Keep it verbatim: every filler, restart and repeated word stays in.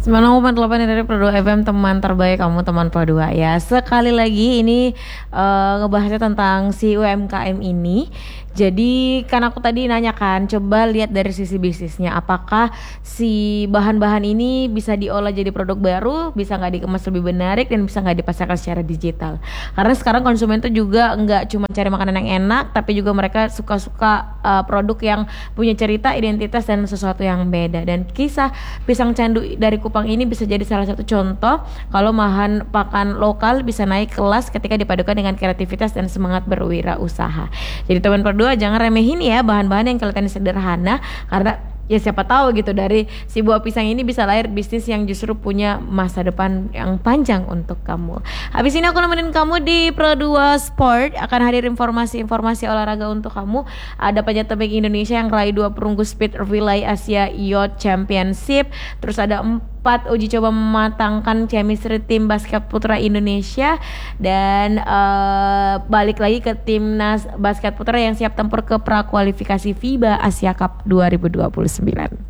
sembilan puluh koma delapan dari Pro dua F M, teman terbaik kamu, teman Pro dua ya. Sekali lagi ini uh, ngebahasnya tentang si U M K M ini. Jadi kan aku tadi nanyakan, coba lihat dari sisi bisnisnya, apakah si bahan-bahan ini bisa diolah jadi produk baru, bisa nggak dikemas lebih menarik, dan bisa nggak dipasarkan secara digital. Karena sekarang konsumen tuh juga nggak cuma cari makanan yang enak, tapi juga mereka suka-suka uh, produk yang punya cerita, identitas, dan sesuatu yang beda. Dan kisah pisang candu dari Kupang ini bisa jadi salah satu contoh kalau bahan pakan lokal bisa naik kelas ketika dipadukan dengan kreativitas dan semangat berwirausaha. Jadi teman Pro dua jangan remehin ya bahan-bahan yang kelihatannya sederhana, karena ya siapa tahu gitu dari si buah pisang ini bisa lahir bisnis yang justru punya masa depan yang panjang untuk kamu. Habis ini aku nemenin kamu di Pro dua Sport, akan hadir informasi-informasi olahraga untuk kamu. Ada panjat tebing Indonesia yang raih dua perunggu speed relay Asia Youth Championship. Terus ada empat uji coba mematangkan chemistry tim basket putra Indonesia, dan uh, balik lagi ke timnas basket putra yang siap tempur ke prakualifikasi FIBA Asia Cup dua ribu dua puluh sembilan.